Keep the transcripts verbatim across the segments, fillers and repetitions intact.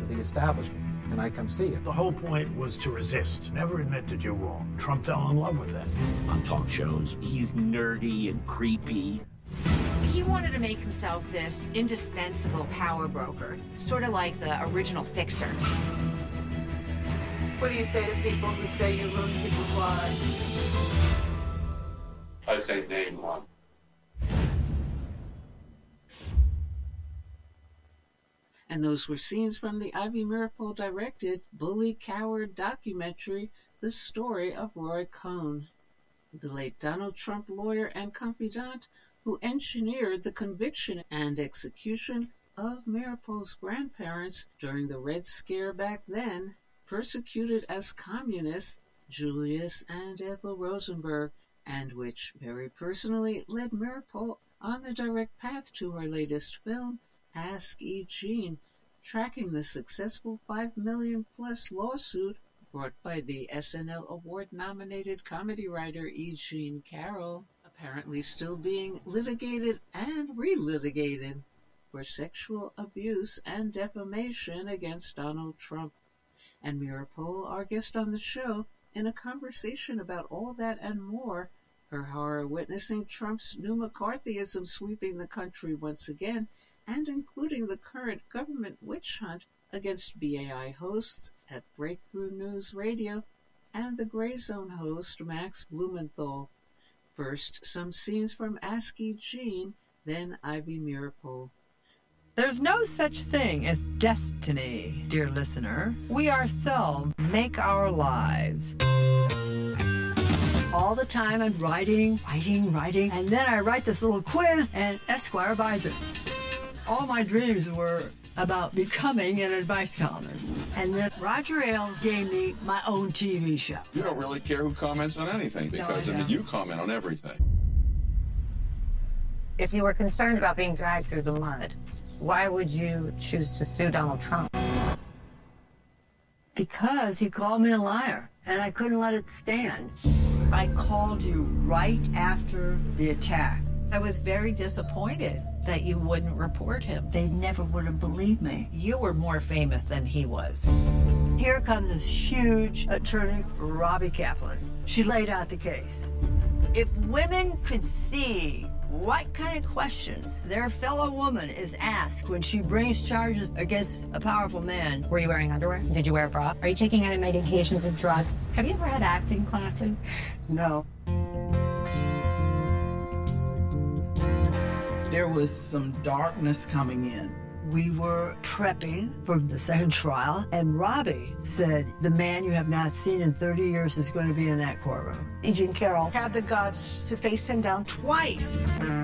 the establishment. And I come see it. The whole point was to resist. Never admit that you're wrong. Trump fell in love with that. On talk shows, he's nerdy and creepy. He wanted to make himself this indispensable power broker, sort of like the original Fixer. What do you say to people who say you ruin people's lives? I say name one. And those were scenes from the Ivy Meeropol-directed Bully Coward documentary, The Story of Roy Cohn, the late Donald Trump lawyer and confidant who engineered the conviction and execution of Meeropol's grandparents during the Red Scare back then, persecuted as communists Julius and Ethel Rosenberg, and which very personally led Meeropol on the direct path to her latest film, Ask E. Jean, tracking the successful five million plus lawsuit brought by the S N L Award-nominated comedy writer E. Jean Carroll, apparently still being litigated and relitigated for sexual abuse and defamation against Donald Trump. And Meeropol, our guest on the show, in a conversation about all that and more, her horror witnessing Trump's new McCarthyism sweeping the country once again, and including the current government witch hunt against B A I hosts at Breakthrough News Radio and the Gray Zone host Max Blumenthal. First, some scenes from Ask E. Jean, then Ivy Meeropol. There's no such thing as destiny, dear listener. We ourselves make our lives. All the time I'm writing, writing, writing, and then I write this little quiz and Esquire buys it. All my dreams were about becoming an advice columnist. And then Roger Ailes gave me my own T V show. You don't really care who comments on anything because, no, I, I mean, you comment on everything. If you were concerned about being dragged through the mud, why would you choose to sue Donald Trump? Because he called me a liar, and I couldn't let it stand. I called you right after the attack. I was very disappointed that you wouldn't report him. They never would have believed me. You were more famous than he was. Here comes this huge attorney, Robbie Kaplan. She laid out the case. If women could see what kind of questions their fellow woman is asked when she brings charges against a powerful man. Were you wearing underwear? Did you wear a bra? Are you taking any medications or drugs? Have you ever had acting classes? No. There was some darkness coming in. We were prepping for the second trial, and Robbie said, the man you have not seen in thirty years is going to be in that courtroom. E. Jean Carroll had the guts to face him down twice.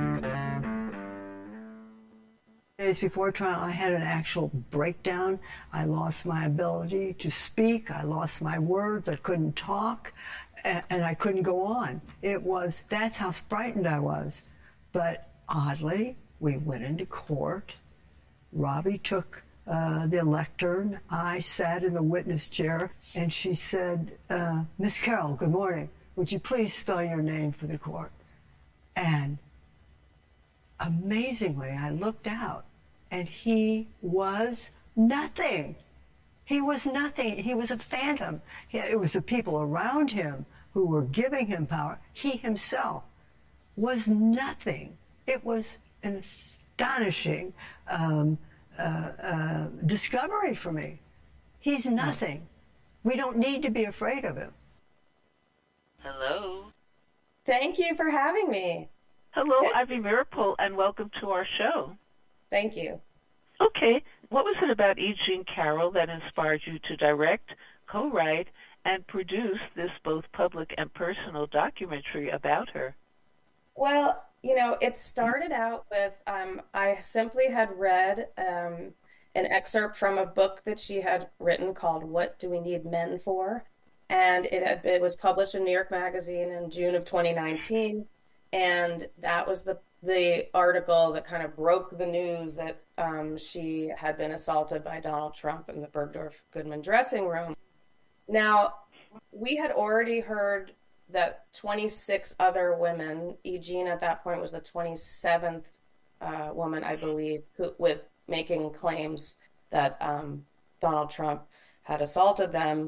Days before trial, I had an actual breakdown. I lost my ability to speak. I lost my words. I couldn't talk, and, and I couldn't go on. It was, that's how frightened I was. But oddly, we went into court. Robbie took uh, the lectern. I sat in the witness chair, and she said, uh, Miss Carroll, good morning. Would you please spell your name for the court? And amazingly, I looked out, and he was nothing. He was nothing. He was a phantom. He, it was the people around him who were giving him power. He himself was nothing. It was an astonishing um, uh, uh, discovery for me. He's nothing. We don't need to be afraid of him. Hello. Thank you for having me. Hello, Ivy Meeropol, and welcome to our show. Thank you. Okay, what was it about E. Jean Carroll that inspired you to direct, co-write, and produce this both public and personal documentary about her? Well, you know, it started out with, um, I simply had read um, an excerpt from a book that she had written called What Do We Need Men For? And it had it was published in New York Magazine in June of twenty nineteen. And that was the, the article that kind of broke the news that um, she had been assaulted by Donald Trump in the Bergdorf Goodman dressing room. Now, we had already heard that twenty-six other women, E. Jean at that point was the twenty-seventh uh, woman, I believe, who, with making claims that um, Donald Trump had assaulted them.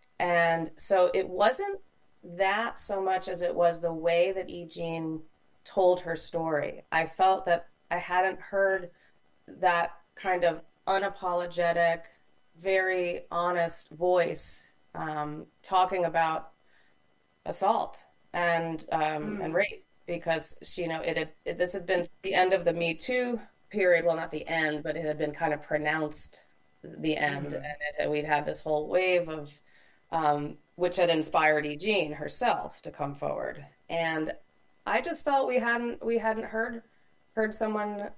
And so it wasn't that so much as it was the way that E. Jean told her story. I felt that I hadn't heard that kind of unapologetic, very honest voice um, talking about assault and um, Mm. and rape, because she, you know, it had it, this had been the end of the Me Too period. Well, not the end, but it had been kind of pronounced the end, Mhm. and it, had- we'd had this whole wave of um, which had inspired E. Jean herself to come forward. And I just felt we hadn't we hadn't heard heard someone.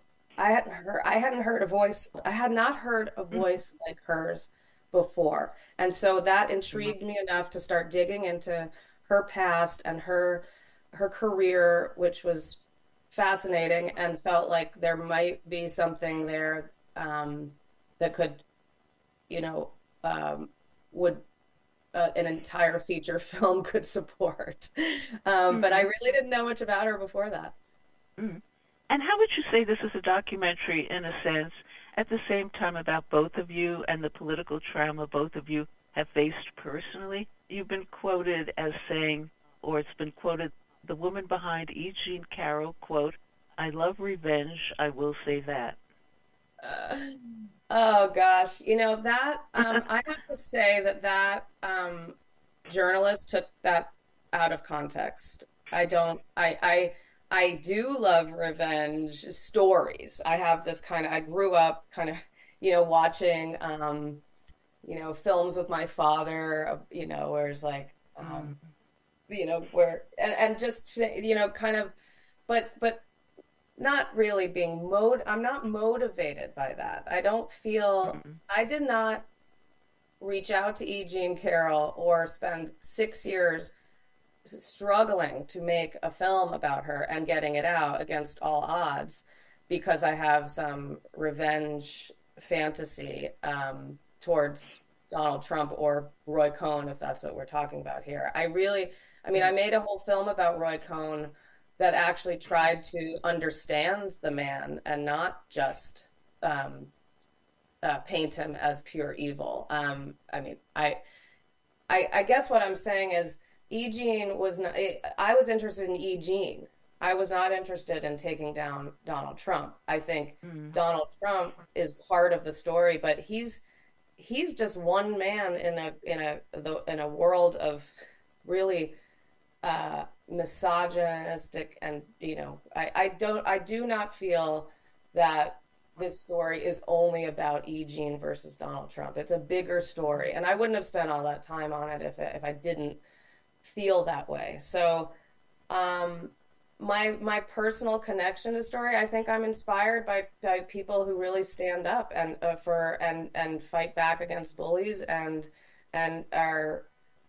I hadn't heard I hadn't heard a voice. I had not heard a voice like hers before. And so that intrigued me enough to start digging into her past and her her career, which was fascinating, and felt like there might be something there um, that could, you know, um, would uh, an entire feature film could support. Um, but I really didn't know much about her before that. Mm. And how would you say this is a documentary, in a sense, at the same time about both of you and the political trauma both of you have faced personally? You've been quoted as saying, or it's been quoted, the woman behind E. Jean Carroll, quote, "I love revenge, I will say that." Uh, oh gosh, you know that um, I have to say that that um, journalist took that out of context. I don't. I I I do love revenge stories. I have this kind of. I grew up kind of, you know, watching, um, you know, films with my father. You know, where it's like, um, you know, where and and just you know, kind of, but but. Not really being mod I'm not motivated by that. I don't feel Mm-hmm. I did not reach out to E. Jean Carroll or spend six years struggling to make a film about her and getting it out against all odds because I have some revenge fantasy um, towards Donald Trump or Roy Cohn, if that's what we're talking about here. I really, I mean, I made a whole film about Roy Cohn that actually tried to understand the man and not just um, uh, paint him as pure evil. Um, I mean, I, I, I guess what I'm saying is E. Jean was not, I was interested in E. Jean. I was not interested in taking down Donald Trump. I think Mm. Donald Trump is part of the story, but he's he's just one man in a in a the, in a world of really uh, misogynistic, and you know, I, I don't I do not feel that this story is only about E. Jean versus Donald Trump. It's a bigger story, and I wouldn't have spent all that time on it if if I didn't feel that way. So, um, my my personal connection to story, I think I'm inspired by by people who really stand up and uh, for and and fight back against bullies and and are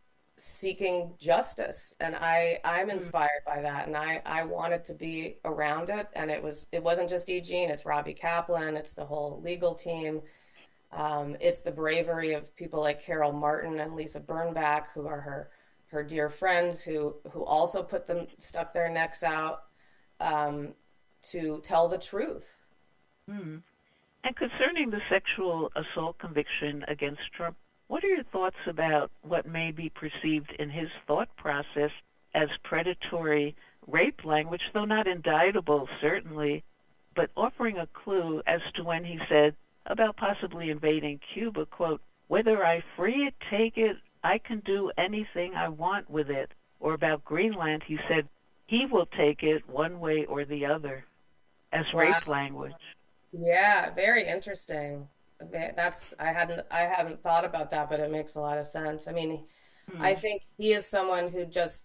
seeking justice, and I I'm inspired by that, and I I wanted to be around it. And it was it wasn't just E. Jean, it's Robbie Kaplan, it's the whole legal team, um, it's the bravery of people like Carol Martin and Lisa Birnbach, who are her her dear friends, who who also put them stuck their necks out um, to tell the truth. Mm. And concerning the sexual assault conviction against Trump, what are your thoughts about what may be perceived in his thought process as predatory rape language, though not indictable, certainly, but offering a clue as to when he said about possibly invading Cuba, quote, "Whether I free it, take it, I can do anything I want with it," or about Greenland, he said he will take it one way or the other, as Wow. rape language. Yeah, very interesting. That's I hadn't I haven't thought about that, but it makes a lot of sense. I mean, Hmm. I think he is someone who just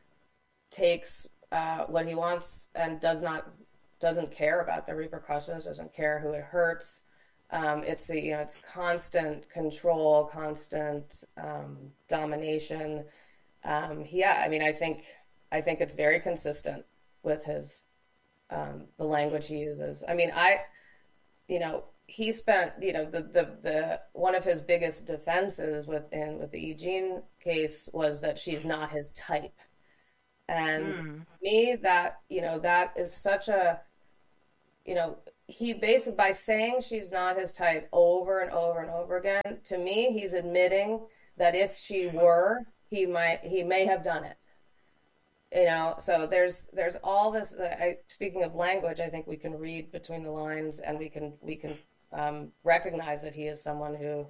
takes uh, what he wants and does not doesn't care about the repercussions, doesn't care who it hurts. Um, it's a, you know, it's constant control, constant um, domination. Um, yeah, I mean, I think I think it's very consistent with his um, the language he uses. I mean, I, you know, he spent, you know, the the the one of his biggest defenses within with the E. Jean case was that she's not his type, and Mm. me, that, you know, that is such a, you know, he basically, by saying she's not his type over and over and over again, to me, he's admitting that if she were, he might, he may have done it. You know, so there's there's all this. I, speaking of language, I think we can read between the lines, and we can we can um, recognize that he is someone who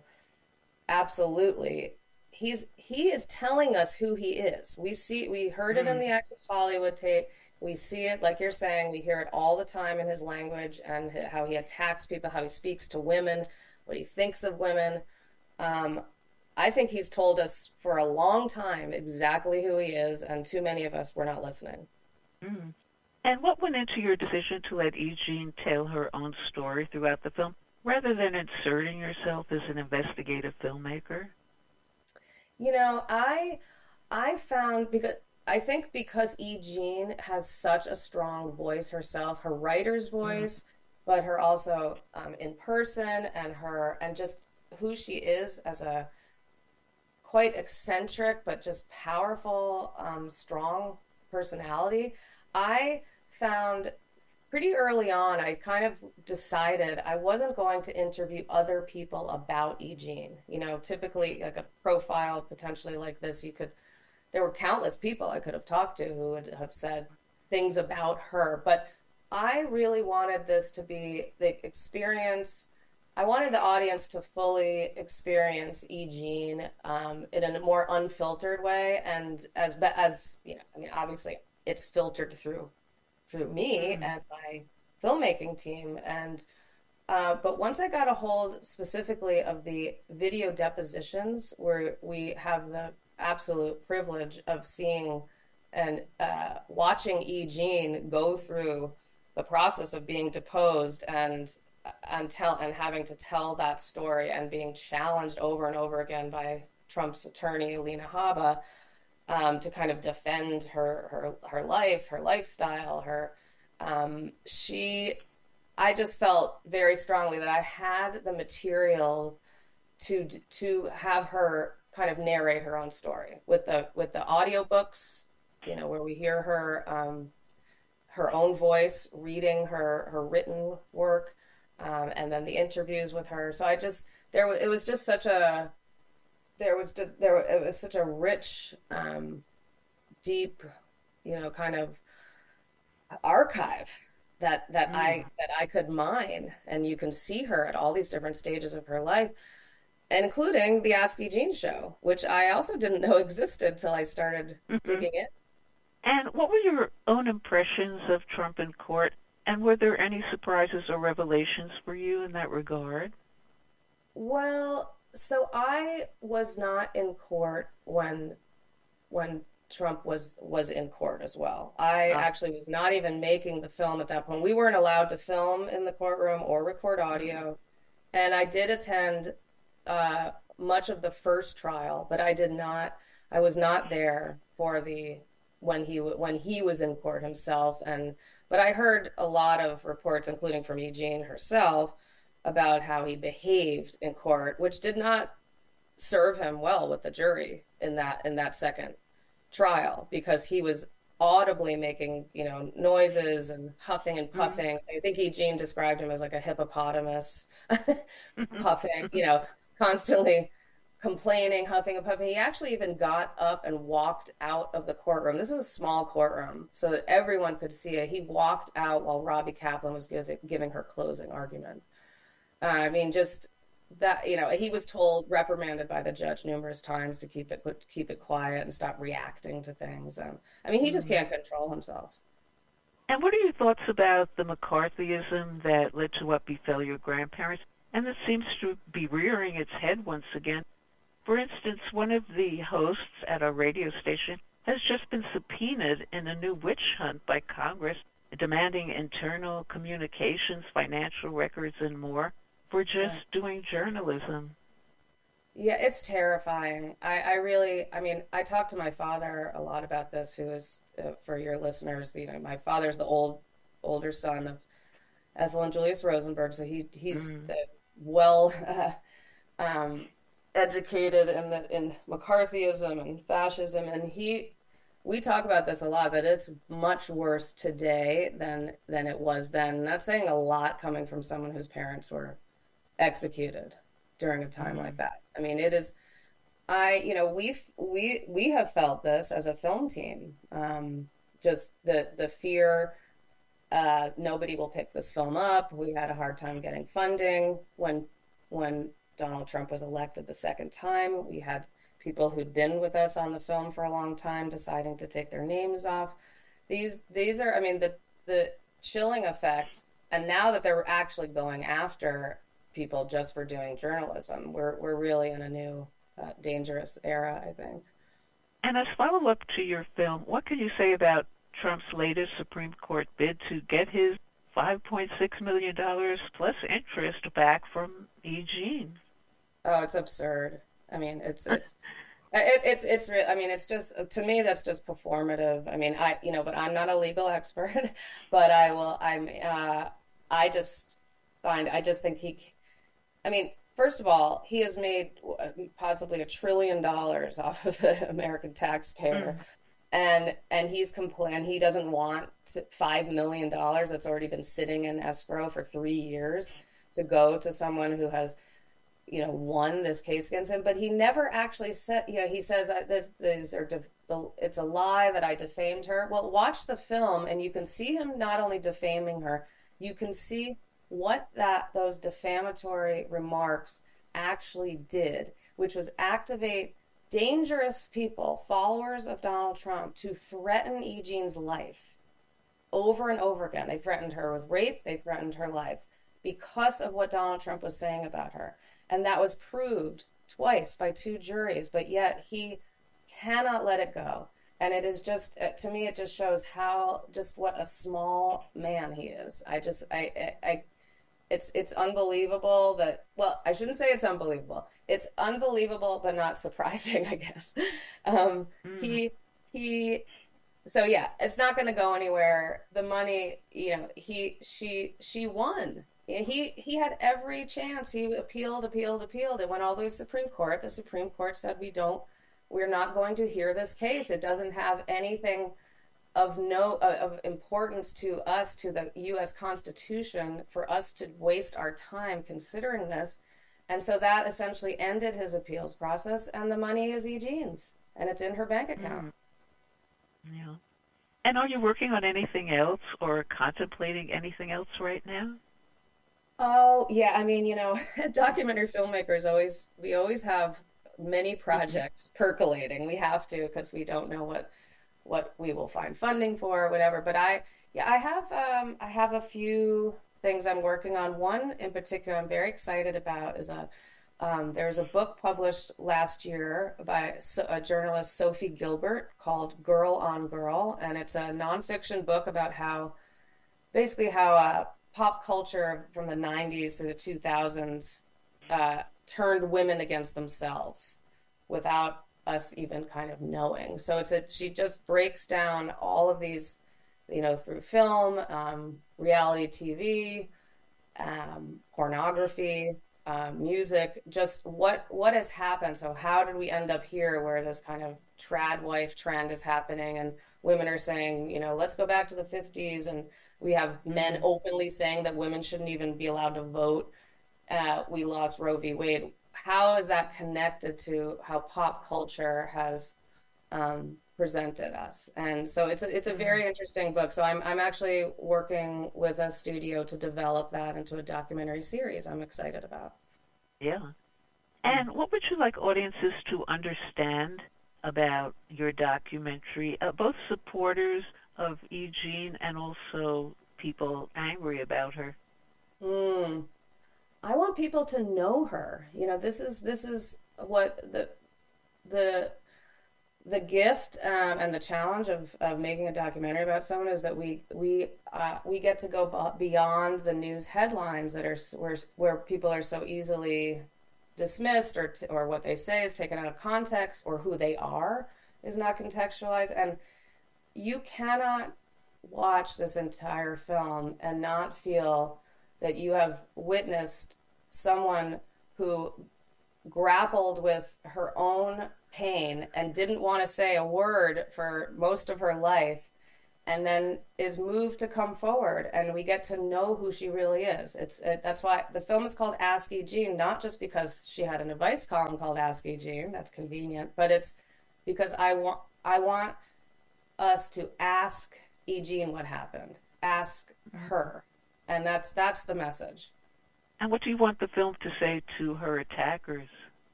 absolutely he's he is telling us who he is. We see we heard it in the Access Hollywood tape. We see it, like you're saying, we hear it all the time in his language and how he attacks people, how he speaks to women, what he thinks of women. Um, I think he's told us for a long time exactly who he is, and too many of us were not listening. Mm. And what went into your decision to let E. Jean tell her own story throughout the film, rather than inserting yourself as an investigative filmmaker? You know, I I found, because I think because E. Jean has such a strong voice herself, her writer's voice, mm. but her also um, in person, and her and just who she is as a quite eccentric but just powerful, um, strong personality. I found pretty early on, I kind of decided I wasn't going to interview other people about E. Jean. You know, typically like a profile potentially like this, you could. There were countless people I could have talked to who would have said things about her, but I really wanted this to be the experience. I wanted the audience to fully experience E. Jean um, in a more unfiltered way, and as as you know, I mean, obviously it's filtered through through me mm. and my filmmaking team, and uh, but once I got a hold specifically of the video depositions, where we have the absolute privilege of seeing and uh, watching E. Jean go through the process of being deposed and and tell and having to tell that story and being challenged over and over again by Trump's attorney Alina Habba um, to kind of defend her her her life, her lifestyle, her um, she. I just felt very strongly that I had the material to to have her kind of narrate her own story with the with the audiobooks, you know, where we hear her um, her own voice reading her her written work, um, and then the interviews with her. So I just there it was just such a there was there it was such a rich, um, deep, you know, kind of archive that that mm. I that I could mine, and you can see her at all these different stages of her life, including the Ask E. Jean show, which I also didn't know existed till I started mm-hmm. digging in. And what were your own impressions of Trump in court? And were there any surprises or revelations for you in that regard? Well, so I was not in court when when Trump was was in court as well. I oh. actually was not even making the film at that point. We weren't allowed to film in the courtroom or record audio. And I did attend Uh, much of the first trial, but I did not. I was not there for the when he when he was in court himself. And but I heard a lot of reports, including from E. Jean herself, about how he behaved in court, which did not serve him well with the jury in that in that second trial, because he was audibly making, you know, noises and huffing and puffing. Mm-hmm. I think E. Jean described him as like a hippopotamus, puffing, you know. Constantly complaining, huffing and puffing. He actually even got up and walked out of the courtroom. This is a small courtroom, so that everyone could see it. He walked out while Robbie Kaplan was giving her closing argument. Uh, I mean, just that, you know, he was told, reprimanded by the judge numerous times to keep it to keep it quiet and stop reacting to things. Um, I mean, he just can't control himself. And what are your thoughts about the McCarthyism that led to what befell your grandparents, and that seems to be rearing its head once again? For instance, one of the hosts at a radio station has just been subpoenaed in a new witch hunt by Congress, demanding internal communications, financial records, and more for just yeah. doing journalism. Yeah, it's terrifying. I, I really, I mean, I talked to my father a lot about this, who is, uh, for your listeners, you know, my father's the old, older son of Ethel and Julius Rosenberg, so he he's mm. uh, well uh, um, educated in the in McCarthyism and fascism, and he we talk about this a lot, that it's much worse today than than it was then. And that's saying a lot coming from someone whose parents were executed during a time like that. I mean, it is, I, you know, we've, we, we have felt this as a film team. Um, just the, the fear, uh, nobody will pick this film up. We had a hard time getting funding when, when Donald Trump was elected the second time. We had people who'd been with us on the film for a long time deciding to take their names off. These, these are, I mean, the, the chilling effect. And now that they're actually going after people just for doing journalism, we're, we're really in a new, uh, dangerous era, I think. And as follow-up to your film, what can you say about Trump's latest Supreme Court bid to get his five point six million dollars plus interest back from E. Jean? Oh, it's absurd. I mean, it's, it's, it, it's, it's, re- I mean, it's just, to me, that's just performative. I mean, I, you know, but I'm not a legal expert, but I will, I'm, uh, I just find, I just think he, I mean, first of all, he has made possibly a trillion dollars off of the American taxpayer. Mm. And and he's complaining he doesn't want to, five million dollars that's already been sitting in escrow for three years to go to someone who has, you know, won this case against him. But he never actually said, you know, he says, uh, this, these are def- the, it's a lie that I defamed her. Well, watch the film and you can see him not only defaming her, you can see what that those defamatory remarks actually did, which was activate dangerous people, followers of Donald Trump, to threaten E. Jean's life over and over again. They threatened her with rape. They threatened her life because of what Donald Trump was saying about her. And that was proved twice by two juries, but yet he cannot let it go. And it is just, to me, it just shows how, just what a small man he is. I just, I, I, I It's it's unbelievable that, well, I shouldn't say it's unbelievable. It's unbelievable, but not surprising, I guess. Um, mm. He, he, so yeah, it's not going to go anywhere. The money, you know, he, she, she won. He, he had every chance. He appealed, appealed, appealed. It went all the way to the Supreme Court. The Supreme Court said, we don't, we're not going to hear this case. It doesn't have anything of no uh, of importance to us, to the U S Constitution, for us to waste our time considering this. And so that essentially ended his appeals process, and the money is E. Jean's, and it's in her bank account. Mm. Yeah. And are you working on anything else or contemplating anything else right now? Oh, yeah. I mean, you know, documentary filmmakers always, we always have many projects percolating. We have to, because we don't know what what we will find funding for or whatever. But I, yeah, I have, um, I have a few things I'm working on. One in particular I'm very excited about is a, um, there's a book published last year by a journalist, Sophie Gilbert, called Girl on Girl. And it's a nonfiction book about how, basically how uh, pop culture from the nineties through the two thousands uh, turned women against themselves without us even kind of knowing. So it's a, she just breaks down all of these, you know, through film, um, reality T V, um, pornography, uh, music, just what, what has happened. So how did we end up here where this kind of trad wife trend is happening and women are saying, you know, let's go back to the fifties, and we have men openly saying that women shouldn't even be allowed to vote. Uh, we lost Roe v. Wade. How is that connected to how pop culture has um, presented us? And so it's a, it's a very interesting book. So I'm I'm actually working with a studio to develop that into a documentary series I'm excited about. Yeah. And what would you like audiences to understand about your documentary, uh, both supporters of E. Jean and also people angry about her? Hmm. I want people to know her. You know, this is this is what the the the gift um, and the challenge of, of making a documentary about someone is that we we uh, we get to go beyond the news headlines that are where where people are so easily dismissed, or t- or what they say is taken out of context, or who they are is not contextualized. And you cannot watch this entire film and not feel that you have witnessed someone who grappled with her own pain and didn't want to say a word for most of her life, and then is moved to come forward, and we get to know who she really is. It's it, that's why the film is called Ask E. Jean, not just because she had an advice column called Ask E. Jean, that's convenient, but it's because I want I want us to ask E. Jean what happened, ask her, and that's that's the message. And what do you want the film to say to her attackers?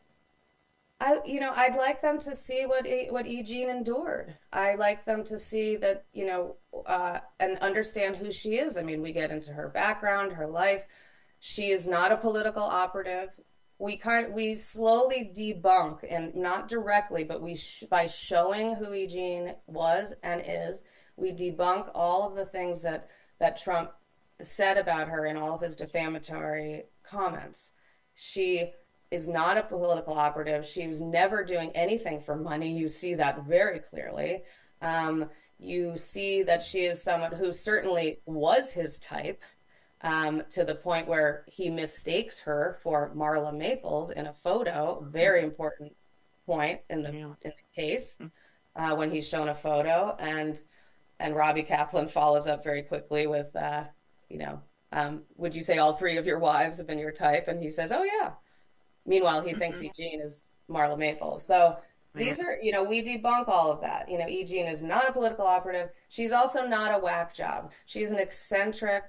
I, you know, I'd like them to see what e, what E. Jean endured. I like them to see that, you know, uh, and understand who she is. I mean, we get into her background, her life. She is not a political operative. We kind we slowly debunk, and not directly, but we sh by showing who E. Jean was and is, we debunk all of the things that that Trump said about her in all of his defamatory comments. She is not a political operative. She was never doing anything for money. You see that very clearly. Um, you see that she is someone who certainly was his type, um, to the point where he mistakes her for Marla Maples in a photo. Very important point in the, in the case, uh, when he's shown a photo. And and Robbie Kaplan follows up very quickly with, uh, you know, um, would you say all three of your wives have been your type? And he says, oh, yeah. Meanwhile, he thinks E. Jean is Marla Maples. So these are, you know, we debunk all of that. You know, E. Jean is not a political operative. She's also not a whack job. She's an eccentric,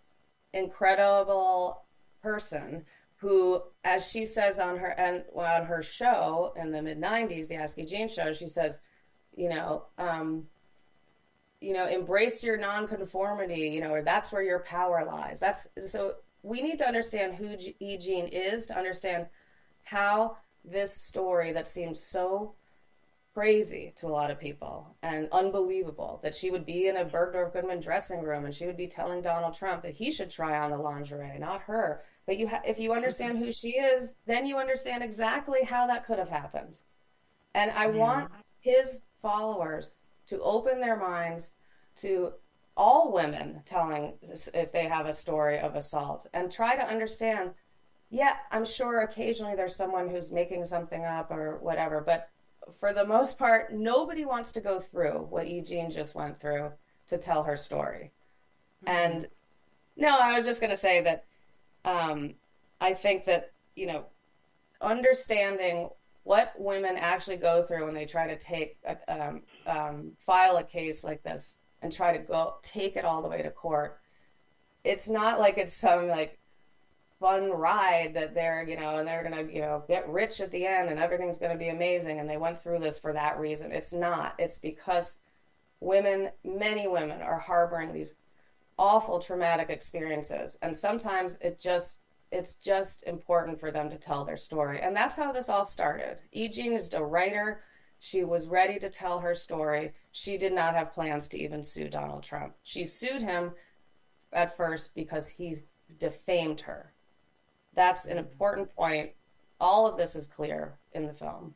incredible person who, as she says on her and on her show in the mid nineties, the Ask E. Jean show, she says, you know, um, you know, embrace your nonconformity, you know, or that's where your power lies. That's so we need to understand who E. Jean is to understand how this story that seems so crazy to a lot of people and unbelievable, that she would be in a Bergdorf Goodman dressing room and she would be telling Donald Trump that he should try on the lingerie, not her. But you, ha if you understand who she is, then you understand exactly how that could have happened. And I want his followers to open their minds to all women telling if they have a story of assault and try to understand. Yeah, I'm sure occasionally there's someone who's making something up or whatever, but for the most part, nobody wants to go through what E. Jean just went through to tell her story. Mm-hmm. And no, I was just going to say that um, I think that, you know, understanding what women actually go through when they try to take, a, um, um, file a case like this and try to go take it all the way to court. It's not like it's some like fun ride that they're, you know, and they're going to, you know, get rich at the end and everything's going to be amazing. And they went through this for that reason. It's not. It's because women, many women are harboring these awful traumatic experiences. And sometimes it just, it's just important for them to tell their story. And that's how this all started. E. Jean is the writer. She was ready to tell her story. She did not have plans to even sue Donald Trump. She sued him at first because he defamed her. That's an important point. All of this is clear in the film.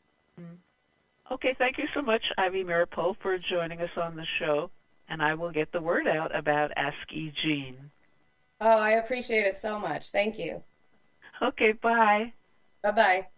Okay, thank you so much, Ivy Meeropol, for joining us on the show. And I will get the word out about Ask E. Jean. Oh, I appreciate it so much. Thank you. Okay, bye. Bye-bye.